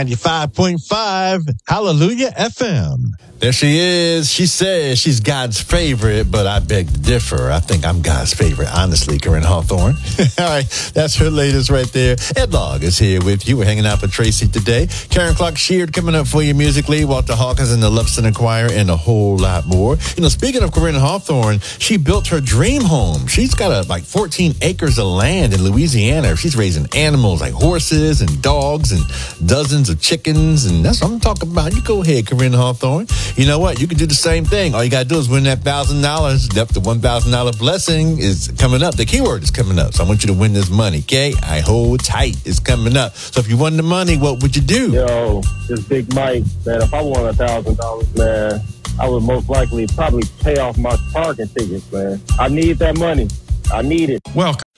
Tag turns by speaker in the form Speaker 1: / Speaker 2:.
Speaker 1: 95.5 Hallelujah FM. There she is. She says she's God's favorite, but I beg to differ. I think I'm God's favorite, honestly, Corinne Hawthorne. All right, that's her latest right there. Ed Log is here with you. We're hanging out with Tracy today. Karen Clark Sheard coming up for you musically. Walter Hawkins and the Love Center Choir and a whole lot more. You know, speaking of Corinne Hawthorne, she built her dream home. She's got like 14 acres of land in Louisiana. She's raising animals like horses and dogs and dozens of chickens, and that's what I'm talking about. You go ahead, Corinne Hawthorne. You know what? You can do the same thing. All you got to do is win that $1,000. Yep, the $1,000 blessing is coming up. The keyword is coming up. So I want you to win this money, okay? I hold tight. It's coming up. So if you won the money, what would you do?
Speaker 2: Yo, this Big Mike, man, if I won $1,000, man, I would most likely probably pay off my parking tickets, man. I need that money. I need it.
Speaker 1: Welcome.